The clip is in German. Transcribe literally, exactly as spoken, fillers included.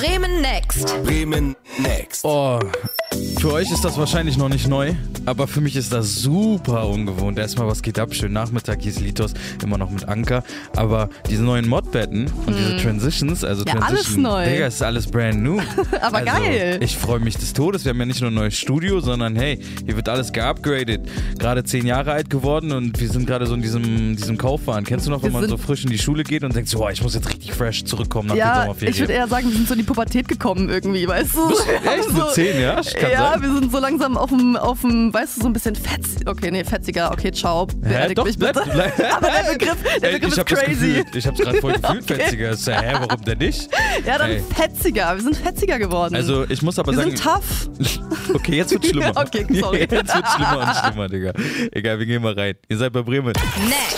Bremen Next. Bremen Next. Oh, für euch ist das wahrscheinlich noch nicht neu, aber für mich ist das super ungewohnt. Erstmal, was geht ab? Schönen Nachmittag, hier ist Litos, immer noch mit Anker. Aber diese neuen Modbetten und mm. diese Transitions, also ja, Transition, alles neu. Digga, ist alles brand new. Aber also, geil. Ich freue mich des Todes. Wir haben ja nicht nur ein neues Studio, sondern hey, hier wird alles geupgradet. Gerade zehn Jahre alt geworden und wir sind gerade so in diesem, diesem Kaufwahn. Kennst du noch, wenn wir man so frisch in die Schule geht und denkt so, oh, ich muss jetzt richtig fresh zurückkommen nach ja, den Sommerferien? Ich würde eher sagen, wir sind so in die Pubertät gekommen irgendwie, weißt du? Echt? so, Mit zehn, ja? Kann ja, sein. wir sind so langsam auf dem, auf dem, weißt du, so ein bisschen fetz. Okay, nee, fetziger. Okay, ciao. Beerdigt Doch, mich bitte. bleib, bleib. Aber der Begriff, der Ey, Begriff ich ist hab crazy. Das gefühlt, ich hab's gerade voll gefühlt, Okay. fetziger. Ist ja, hä, warum denn nicht? Ja, dann Ey. fetziger. Wir sind fetziger geworden. Also, ich muss aber wir sagen... sind tough. Okay, jetzt wird's schlimmer. Okay, sorry. Jetzt wird's schlimmer und schlimmer, Digga. Egal, wir gehen mal rein. Ihr seid bei Bremen. Next.